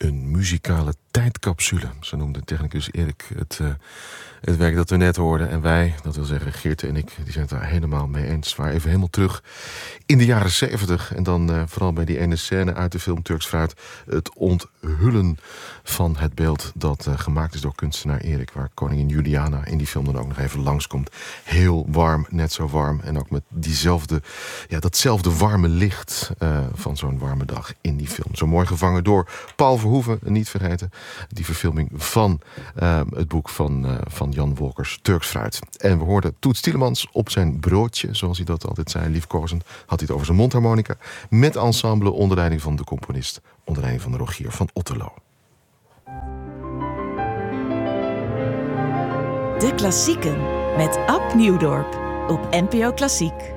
Een muzikale tijdcapsule, zo noemde technicus Erik het werk dat we net hoorden. En wij, dat wil zeggen Geerte en ik, die zijn het daar helemaal mee eens. Maar even helemaal terug in de jaren 70. En dan vooral bij die ene scène uit de film Turks Fruit. Het onthullen van het beeld dat gemaakt is door kunstenaar Erik. Waar koningin Juliana in die film dan ook nog even langskomt. Heel warm, net zo warm. En ook met datzelfde warme licht van zo'n warme dag in die film. Zo mooi gevangen door Paul Verhoeven, niet vergeten. Die verfilming van het boek van Jan Wolkers, Turks Fruit. En we hoorden Toets Tielemans op zijn broodje, zoals hij dat altijd zei, liefkozend. Had hij het over zijn mondharmonica. Met ensemble onder leiding van de componist, onder leiding van de Rogier van Otterlo. De Klassieken met Ab Nieuwdorp op NPO Klassiek.